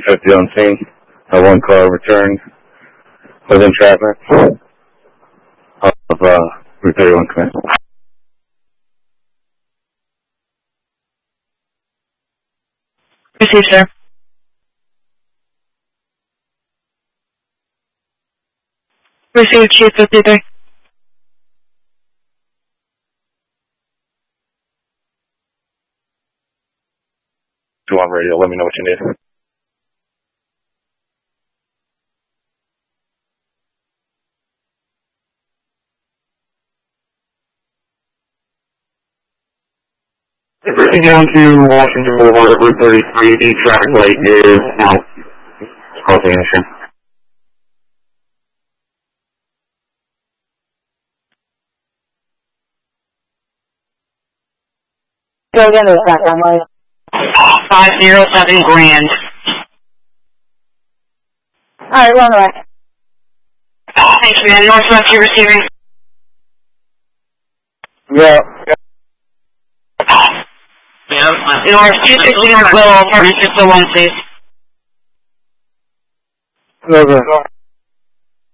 50 on scene. One car returned within traffic of Route 31 command. Received, sir. Received, Chief 53. 2 on radio, let me know what you need. Down to Washington Boulevard at Route 33, the traffic light is out. Causing an issue. Go again to the platform, will you? 507 Grand. Alright, we're on the way. Thanks, man. Northwest, you receiving? Yeah. Yeah. North 260 North Willow, apartment 601, please. Okay.